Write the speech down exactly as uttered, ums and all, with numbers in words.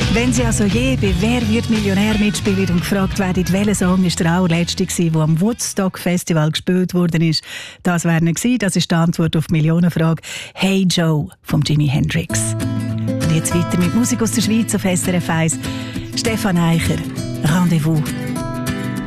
Wenn Sie also je bei «Wer wird Millionär» mitspielen und gefragt werden, welcher Song ist der allerletzte war, der am Woodstock Festival gespielt worden ist, das wäre nicht gewesen. Das ist die Antwort auf die Millionenfrage «Hey Joe» von Jimi Hendrix. Und jetzt weiter mit Musik aus der Schweiz auf S R F eins. Stefan Eicher, «Rendezvous».